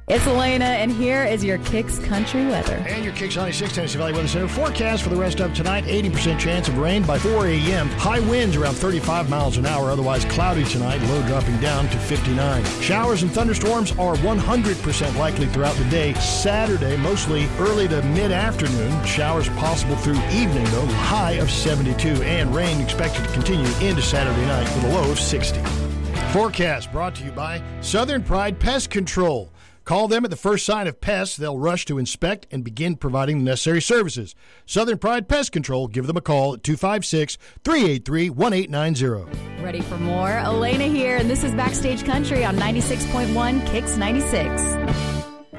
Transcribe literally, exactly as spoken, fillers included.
It's Elena, and here is your Kicks Country weather. And your Kicks ninety-six Tennessee Valley Weather Center forecast for the rest of tonight. eighty percent chance of rain by four a.m. High winds around thirty-five miles an hour. Otherwise cloudy tonight. Low dropping down to fifty-nine. Showers and thunderstorms are one hundred percent likely throughout the day. Saturday, mostly early to mid-afternoon. Showers possible through evening, though. High of seventy-two. And rain expected to continue into Saturday night with a low of sixty. Forecast brought to you by Southern Pride Pest Control. Call them at the first sign of pests. They'll rush to inspect and begin providing the necessary services. Southern Pride Pest Control. Give them a call at two five six, three eight three, one eight nine zero. Ready for more? Elena here, and this is Backstage Country on ninety-six point one Kicks ninety-six.